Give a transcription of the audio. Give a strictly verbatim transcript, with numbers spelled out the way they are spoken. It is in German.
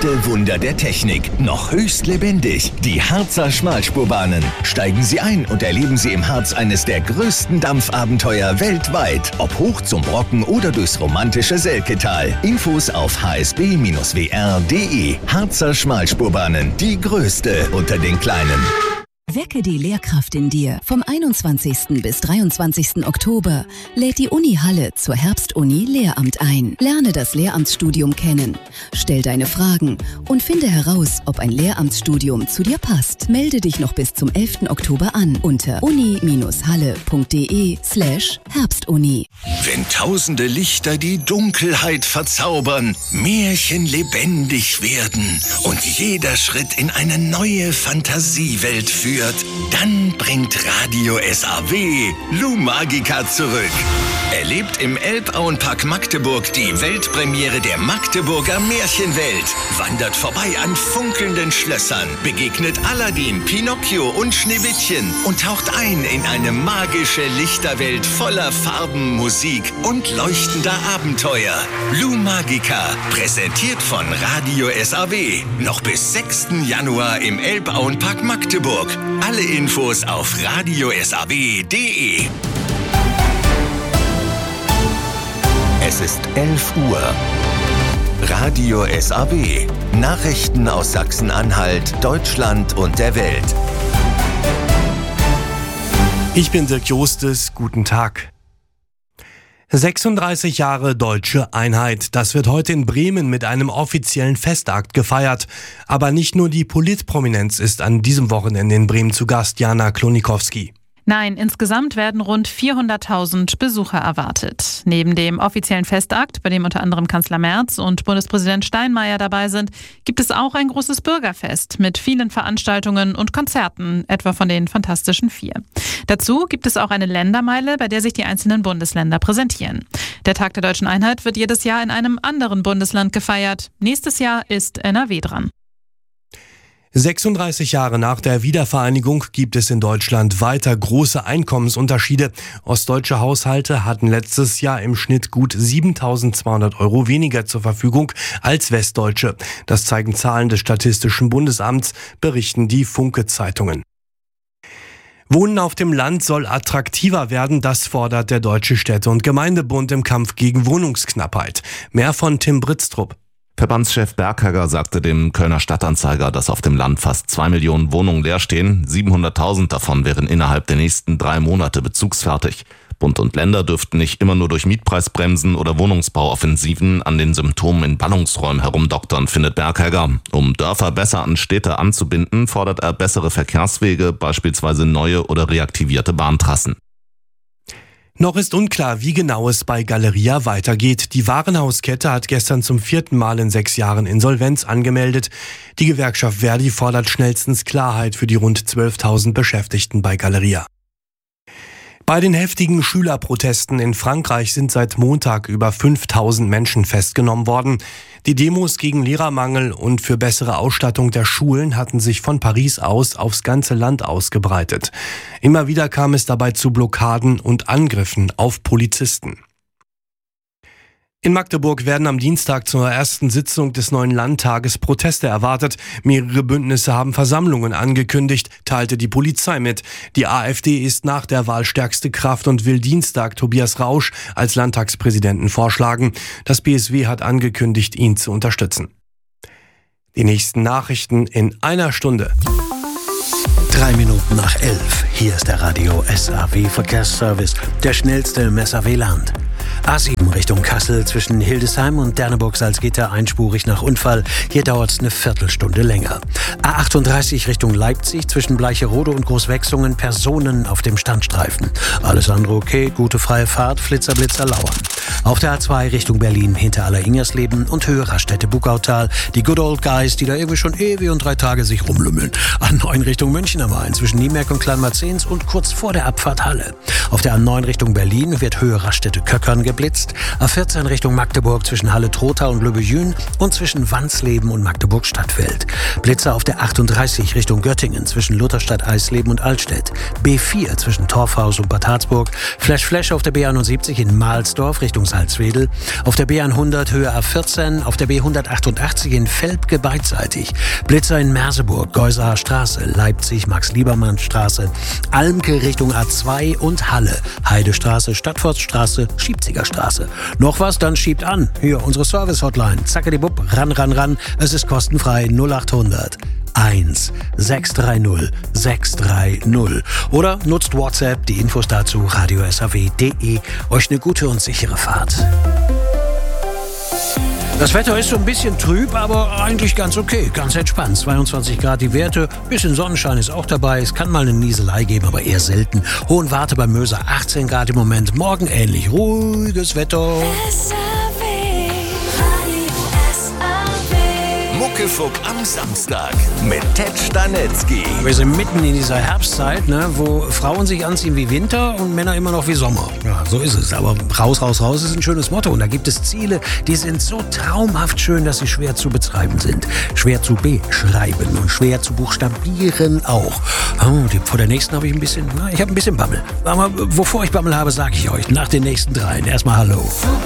Echte Wunder der Technik, noch höchst lebendig. Die Harzer Schmalspurbahnen. Steigen Sie ein und erleben Sie im Harz eines der größten Dampfabenteuer weltweit. Ob hoch zum Brocken oder durchs romantische Selketal. Infos auf h s b Bindestrich w r punkt d e. Harzer Schmalspurbahnen, die größte unter den kleinen. Wecke die Lehrkraft in dir. Vom einundzwanzigsten bis dreiundzwanzigsten Oktober lädt die Uni Halle zur Herbstuni Lehramt ein. Lerne das Lehramtsstudium kennen. Stell deine Fragen und finde heraus, ob ein Lehramtsstudium zu dir passt. Melde dich noch bis zum elften Oktober an unter uni Bindestrich halle punkt d e slash Herbstuni. Wenn tausende Lichter die Dunkelheit verzaubern, Märchen lebendig werden und jeder Schritt in eine neue Fantasiewelt führt, dann bringt Radio S A W Lumagica zurück. Erlebt im Elbauenpark Magdeburg die Weltpremiere der Magdeburger Märchenwelt. Wandert vorbei an funkelnden Schlössern, begegnet Aladdin, Pinocchio und Schneewittchen und taucht ein in eine magische Lichterwelt voller Farben, Musik und leuchtender Abenteuer. Lumagica, präsentiert von Radio S A W. Noch bis sechsten Januar im Elbauenpark Magdeburg. Alle Infos auf radio s a w punkt d e. Es ist elf Uhr. Radio S A W. Nachrichten aus Sachsen-Anhalt, Deutschland und der Welt. Ich bin Dirk Jostes. Guten Tag. sechsunddreißig Jahre Deutsche Einheit. Das wird heute in Bremen mit einem offiziellen Festakt gefeiert. Aber nicht nur die Politprominenz ist an diesem Wochenende in Bremen zu Gast. Jana Klonikowski. Nein, insgesamt werden rund vierhunderttausend Besucher erwartet. Neben dem offiziellen Festakt, bei dem unter anderem Kanzler Merz und Bundespräsident Steinmeier dabei sind, gibt es auch ein großes Bürgerfest mit vielen Veranstaltungen und Konzerten, etwa von den Fantastischen Vier. Dazu gibt es auch eine Ländermeile, bei der sich die einzelnen Bundesländer präsentieren. Der Tag der Deutschen Einheit wird jedes Jahr in einem anderen Bundesland gefeiert. Nächstes Jahr ist N R W dran. sechsunddreißig Jahre nach der Wiedervereinigung gibt es in Deutschland weiter große Einkommensunterschiede. Ostdeutsche Haushalte hatten letztes Jahr im Schnitt gut siebentausendzweihundert Euro weniger zur Verfügung als Westdeutsche. Das zeigen Zahlen des Statistischen Bundesamts, berichten die Funke-Zeitungen. Wohnen auf dem Land soll attraktiver werden, das fordert der Deutsche Städte- und Gemeindebund im Kampf gegen Wohnungsknappheit. Mehr von Tim Britztrup. Verbandschef Berghegger sagte dem Kölner Stadtanzeiger, dass auf dem Land fast zwei Millionen Wohnungen leer stehen. siebenhunderttausend davon wären innerhalb der nächsten drei Monate bezugsfertig. Bund und Länder dürften nicht immer nur durch Mietpreisbremsen oder Wohnungsbauoffensiven an den Symptomen in Ballungsräumen herumdoktern, findet Berghegger. Um Dörfer besser an Städte anzubinden, fordert er bessere Verkehrswege, beispielsweise neue oder reaktivierte Bahntrassen. Noch ist unklar, wie genau es bei Galeria weitergeht. Die Warenhauskette hat gestern zum vierten Mal in sechs Jahren Insolvenz angemeldet. Die Gewerkschaft Verdi fordert schnellstens Klarheit für die rund zwölftausend Beschäftigten bei Galeria. Bei den heftigen Schülerprotesten in Frankreich sind seit Montag über fünftausend Menschen festgenommen worden. Die Demos gegen Lehrermangel und für bessere Ausstattung der Schulen hatten sich von Paris aus aufs ganze Land ausgebreitet. Immer wieder kam es dabei zu Blockaden und Angriffen auf Polizisten. In Magdeburg werden am Dienstag zur ersten Sitzung des neuen Landtages Proteste erwartet. Mehrere Bündnisse haben Versammlungen angekündigt, teilte die Polizei mit. Die AfD ist nach der Wahl stärkste Kraft und will Dienstag Tobias Rausch als Landtagspräsidenten vorschlagen. Das B S W hat angekündigt, ihn zu unterstützen. Die nächsten Nachrichten in einer Stunde. Drei Minuten nach elf. Hier ist der Radio S A W Verkehrsservice, der schnellste im S A W-Land. A sieben Richtung Kassel zwischen Hildesheim und Derneburg-Salzgitter einspurig nach Unfall. Hier dauert es eine Viertelstunde länger. A achtunddreißig Richtung Leipzig zwischen Bleicherode und Großwechsungen Personen auf dem Standstreifen. Alles andere okay, gute freie Fahrt, Flitzer, Blitzer lauern. Auf der A zwei Richtung Berlin hinter Aller-Ingersleben und Höhe Raststätte-Buckautal. Die Good Old Guys, die da irgendwie schon ewig und drei Tage sich rumlümmeln. A neun Richtung München am Main zwischen Niemerk und Kleinmarzens und kurz vor der Abfahrt Halle. Auf der A neun Richtung Berlin wird Höhe Raststätte-Köckern geblitzt. A vierzehn Richtung Magdeburg zwischen Halle-Trotha und Lübbejün und zwischen Wansleben und Magdeburg-Stadtfeld. Blitzer auf der achtunddreißig Richtung Göttingen zwischen Lutherstadt, Eisleben und Altstedt. B vier zwischen Torfhaus und Bad Harzburg. Flash Flash auf der B einundsiebzig in Mahlsdorf Richtung Richtung Salzwedel. Auf der B hundert Höhe A vierzehn, auf der B hundertachtundachtzig in Velpke beidseitig. Blitzer in Merseburg, Geusaer Straße, Leipzig, Max-Liebermann-Straße, Almke Richtung A zwei und Halle, Heidestraße, Stadtforststraße, Schiebziger Straße. Noch was? Dann schiebt an. Hier unsere Service-Hotline. Zackedibupp, ran, ran, ran. Es ist kostenfrei. null acht hundert eins sechs drei null sechs drei null. Oder nutzt WhatsApp, die Infos dazu radio s a w punkt d e. Euch eine gute und sichere Fahrt. Das Wetter ist so ein bisschen trüb, aber eigentlich ganz okay, ganz entspannt. zweiundzwanzig Grad die Werte, bisschen Sonnenschein ist auch dabei. Es kann mal eine Nieselei geben, aber eher selten. Hohenwarte bei Möser achtzehn Grad im Moment. Morgen ähnlich ruhiges Wetter. Muckefuck am Samstag mit Ted Stanetzky. Wir sind mitten in dieser Herbstzeit, ne, wo Frauen sich anziehen wie Winter und Männer immer noch wie Sommer. Ja, so ist es. Aber raus, raus, raus ist ein schönes Motto. Und da gibt es Ziele, die sind so traumhaft schön, dass sie schwer zu betreiben sind. Schwer zu beschreiben und schwer zu buchstabieren auch. Oh, die, vor der nächsten habe ich ein bisschen, na, ich habe ein bisschen Bammel. Aber wovor ich Bammel habe, sage ich euch nach den nächsten dreien. Erstmal Hallo.